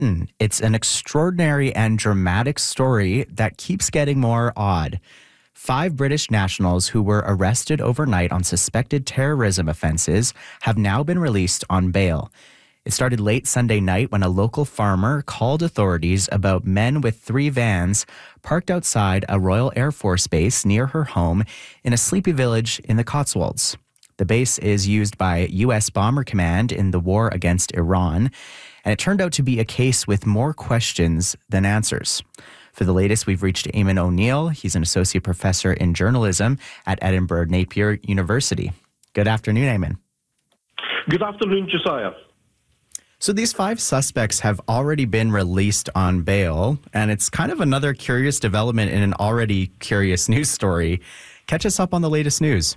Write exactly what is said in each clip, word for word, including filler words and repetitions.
Britain. It's an extraordinary and dramatic story that keeps getting more odd. Five British nationals who were arrested overnight on suspected terrorism offenses have now been released on bail. It started late Sunday night when a local farmer called authorities about men with three vans parked outside a Royal Air Force base near her home in a sleepy village in the Cotswolds. The base is used by U S Bomber Command in the war against Iran, and it turned out to be a case with more questions than answers. For the latest, we've reached Eamon O'Neill. He's an associate professor in journalism at Edinburgh Napier University. Good afternoon, Eamon. Good afternoon, Josiah. So these five suspects have already been released on bail, and it's kind of another curious development in an already curious news story. Catch us up on the latest news.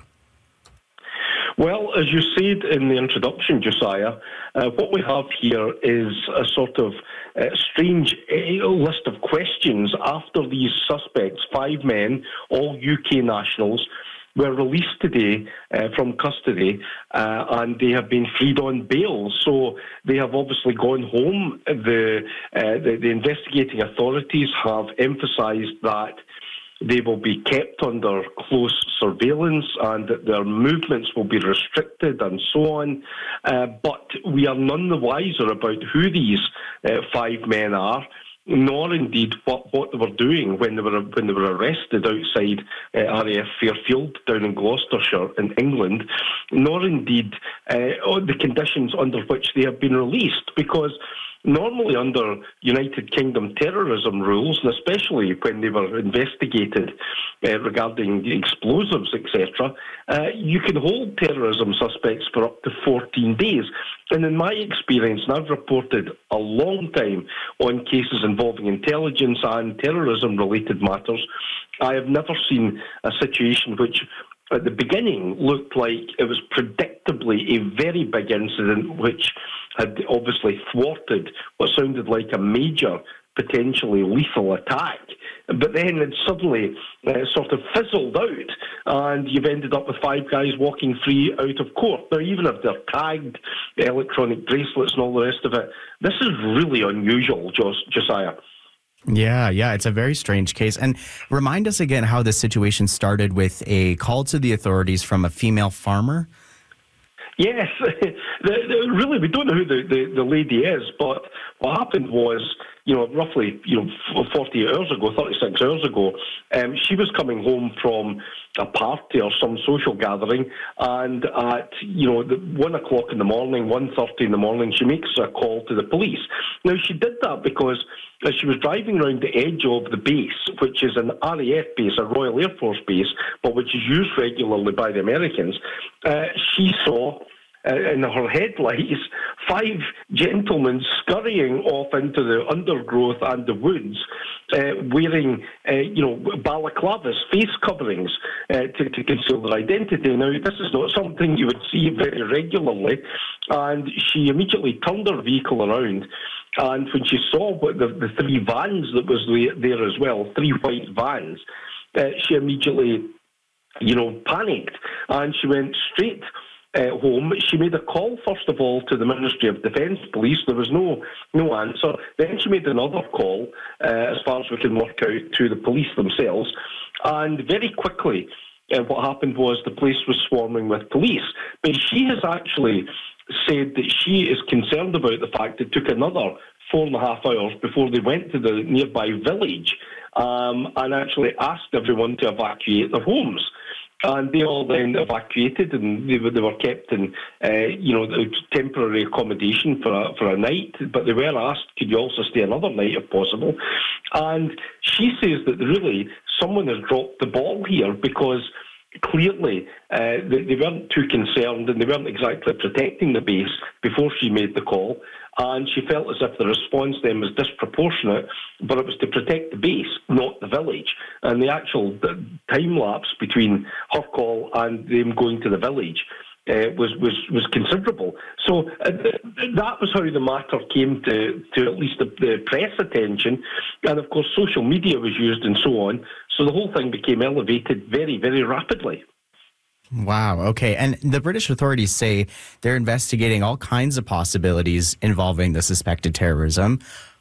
Well, as you said in the introduction, Josiah, uh, what we have here is a sort of uh, strange uh, list of questions after these suspects, five men, all U K nationals, were released today uh, from custody uh, and they have been freed on bail. So they have obviously gone home. The, uh, the, the investigating authorities have emphasised that they will be kept under close surveillance and that their movements will be restricted and so on. Uh, but we are none the wiser about who these uh, five men are, nor indeed what, what they were doing when they were when they were arrested outside uh, R A F Fairfield down in Gloucestershire in England, nor indeed uh, the conditions under which they have been released, because normally under United Kingdom terrorism rules, and especially when they were investigated uh, regarding explosives, et cetera, uh, you can hold terrorism suspects for up to fourteen days. And in my experience, and I've reported a long time on cases involving intelligence and terrorism-related matters, I have never seen a situation which at the beginning looked like it was predictably a very big incident which had obviously thwarted what sounded like a major, potentially lethal attack. But then it suddenly uh, sort of fizzled out, and you've ended up with five guys walking free out of court. Now, even if they're tagged, electronic bracelets and all the rest of it, this is really unusual, Jos- Josiah. Yeah, yeah, it's a very strange case. And remind us again how the situation started with a call to the authorities from a female farmer. Yes, the, the, really, we don't know who the, the, the lady is, but what happened was, you know, roughly, you know, forty-eight hours ago, thirty-six hours ago, um, she was coming home from a party or some social gathering, and at, you know, the one o'clock in the morning, one thirty in the morning, she makes a call to the police. Now, she did that because as she was driving around the edge of the base, which is an R A F base, a Royal Air Force base, but which is used regularly by the Americans, uh, she saw uh, in her headlights five gentlemen scurrying off into the undergrowth and the woods, uh, wearing, uh, you know, balaclavas, face coverings, uh, to, to conceal their identity. Now, this is not something you would see very regularly, and she immediately turned her vehicle around. And when she saw what the, the three vans that was there as well, three white vans, uh, she immediately, you know, panicked, and she went straight uh, home. She made a call, first of all, to the Ministry of Defence Police. There was no no answer. Then she made another call, uh, as far as we can work out, to the police themselves. And very quickly, uh, what happened was the place was swarming with police. But she has actually said that she is concerned about the fact it took another four and a half hours before they went to the nearby village um, and actually asked everyone to evacuate their homes. And they all then evacuated, and they were, they were kept in, uh, you know, temporary accommodation for a, for a night. But they were asked, could you also stay another night if possible? And she says that really someone has dropped the ball here, because clearly uh, they, they weren't too concerned, and they weren't exactly protecting the base before she made the call. And she felt as if the response then was disproportionate, but it was to protect the base, not the village. And the actual time lapse between her call and them going to the village uh, was, was, was considerable. So uh, that was how the matter came to, to at least the, the press attention. And of course, social media was used and so on. So the whole thing became elevated very, very rapidly. Wow. Okay. And the British authorities say they're investigating all kinds of possibilities involving the suspected terrorism.